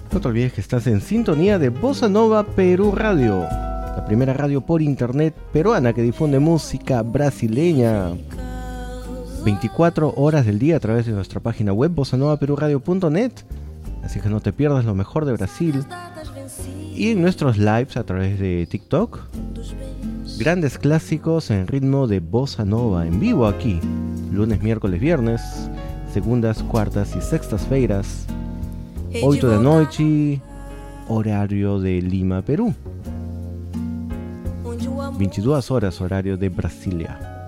No te olvides que estás en sintonía de Bossa Nova Perú Radio, la primera radio por internet peruana que difunde música brasileña 24 horas del día a través de nuestra página web bossanovaperuradio.net. Así que no te pierdas lo mejor de Brasil. Y en nuestros lives a través de TikTok, grandes clásicos en ritmo de Bossa Nova en vivo aquí, lunes, miércoles, viernes, segundas, cuartas y sextas-feiras, 8 da noite, horario de Lima, Perú, 22 horas, horario de Brasilia.